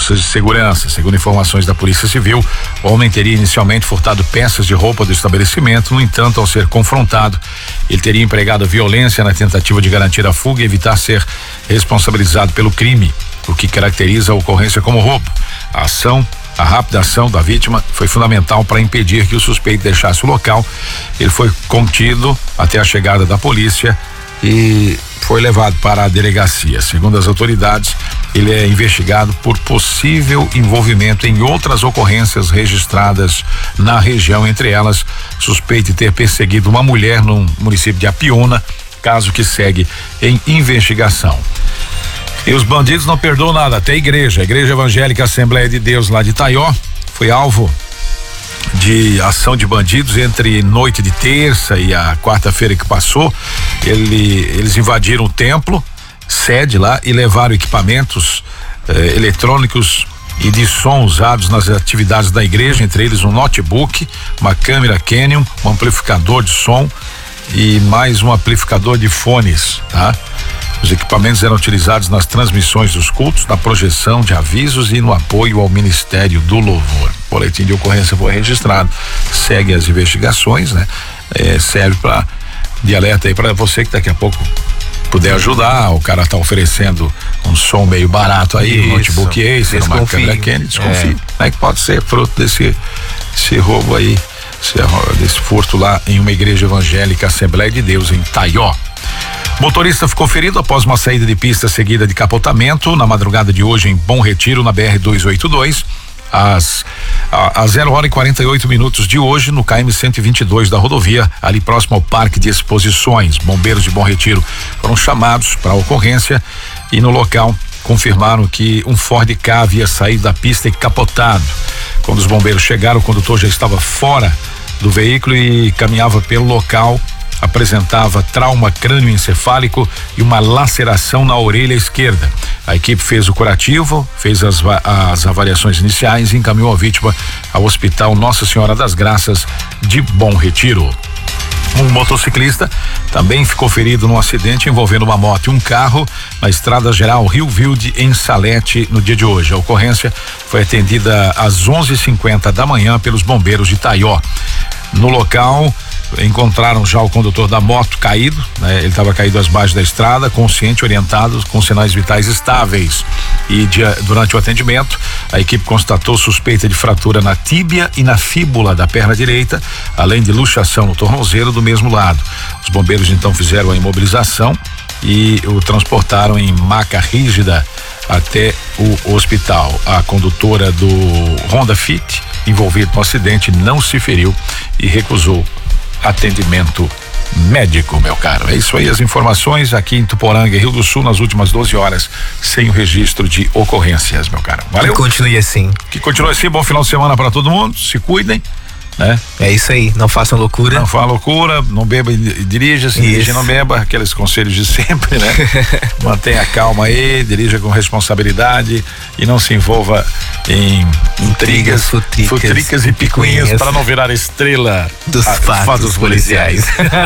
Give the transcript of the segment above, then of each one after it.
forças de segurança. Segundo informações da Polícia Civil, o homem teria inicialmente furtado peças de roupa do estabelecimento. No entanto, ao ser confrontado, ele teria empregado violência na tentativa de garantir a fuga e evitar ser responsabilizado pelo crime, o que caracteriza a ocorrência como roubo. A rápida ação da vítima foi fundamental para impedir que o suspeito deixasse o local. Ele foi contido até a chegada da polícia e foi levado para a delegacia. Segundo as autoridades, ele é investigado por possível envolvimento em outras ocorrências registradas na região, entre elas, suspeito de ter perseguido uma mulher no município de Apiúna, caso que segue em investigação. E os bandidos não perdoam nada, até a Igreja Evangélica Assembleia de Deus lá de Itaió foi alvo de ação de bandidos entre noite de terça e a quarta-feira que passou. Eles invadiram o templo, sede lá, e levaram equipamentos eletrônicos e de som usados nas atividades da igreja, entre eles um notebook, uma câmera Canon, um amplificador de som e mais um amplificador de fones, tá? Os equipamentos eram utilizados nas transmissões dos cultos, na projeção de avisos e no apoio ao Ministério do Louvor. O boletim de ocorrência foi registrado, segue as investigações, né? Serve de alerta aí para você que daqui a pouco puder ajudar. O cara tá oferecendo um som meio barato aí, um notebook Acer, uma câmera Canon, desconfie, né? Que pode ser fruto desse roubo aí, desse furto lá em uma igreja evangélica Assembleia de Deus em Itaió. Motorista ficou ferido após uma saída de pista seguida de capotamento na madrugada de hoje em Bom Retiro, na BR-282, às 0h48 de hoje, no KM 122 da rodovia, ali próximo ao Parque de Exposições. Bombeiros de Bom Retiro foram chamados para a ocorrência e no local confirmaram que um Ford Ka havia saído da pista e capotado. Quando os bombeiros chegaram, o condutor já estava fora do veículo e caminhava pelo local. Apresentava trauma crânioencefálico e uma laceração na orelha esquerda. A equipe fez o curativo, fez as avaliações iniciais e encaminhou a vítima ao Hospital Nossa Senhora das Graças de Bom Retiro. Um motociclista também ficou ferido num acidente envolvendo uma moto e um carro na Estrada Geral Rio Vilde, em Salete, no dia de hoje. A ocorrência foi atendida às 11h50 da manhã pelos bombeiros de Itaió. No local, encontraram já o condutor da moto caído, né? Ele estava caído às margens da estrada, consciente, orientado, com sinais vitais estáveis. E durante o atendimento, a equipe constatou suspeita de fratura na tíbia e na fíbula da perna direita, além de luxação no tornozelo do mesmo lado. Os bombeiros então fizeram a imobilização e o transportaram em maca rígida até o hospital. A condutora do Honda Fit, envolvida no acidente, não se feriu e recusou atendimento médico, meu caro. É isso aí, as informações aqui em Tuporanga, Rio do Sul, nas últimas 12 horas, sem o registro de ocorrências, meu caro. Valeu? Que continue assim. Que continue assim, bom final de semana para todo mundo, se cuidem, né? É isso aí, não façam loucura. Não faça loucura, não beba e dirija, se dirige não beba, aqueles conselhos de sempre, né? Mantenha calma aí, dirija com responsabilidade e não se envolva em intrigas, futricas e picuinhas para não virar estrela dos fatos policiais.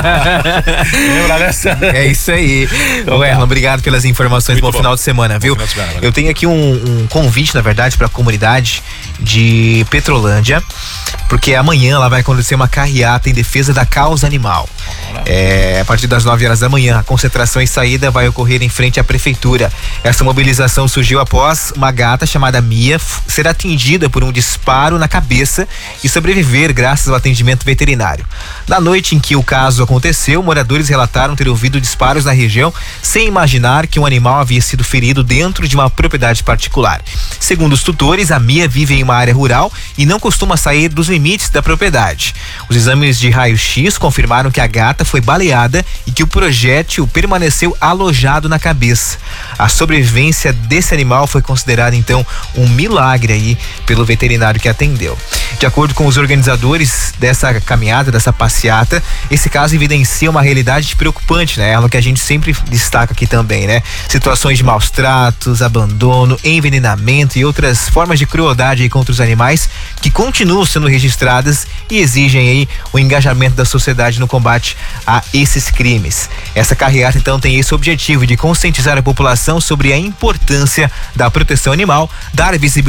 Lembra dessa? É isso aí. Erlon, obrigado pelas informações, bom final de semana, viu? Eu tenho aqui um convite, na verdade, para a comunidade de Petrolândia, porque amanhã lá vai acontecer uma carreata em defesa da causa animal. A partir das 9 horas da manhã, a concentração e saída vai ocorrer em frente à prefeitura. Essa mobilização surgiu após uma gata chamada Mia ser atendida por um disparo na cabeça e sobreviver graças ao atendimento veterinário. Na noite em que o caso aconteceu, moradores relataram ter ouvido disparos na região sem imaginar que um animal havia sido ferido dentro de uma propriedade particular. Segundo os tutores, a Mia vive em uma área rural e não costuma sair dos limites da propriedade. Os exames de raio-x confirmaram que a gata foi baleada e que o projétil permaneceu alojado na cabeça. A sobrevivência desse animal foi considerada então um milagre aí pelo veterinário que atendeu. De acordo com os organizadores dessa caminhada, dessa passeata, esse caso evidencia uma realidade preocupante, né? É o que a gente sempre destaca aqui também, né? Situações de maus tratos, abandono, envenenamento e outras formas de crueldade aí contra os animais que continuam sendo registradas e exigem aí o engajamento da sociedade no combate a esses crimes. Essa carreata então tem esse objetivo de conscientizar a população sobre a importância da proteção animal, dar visibilidade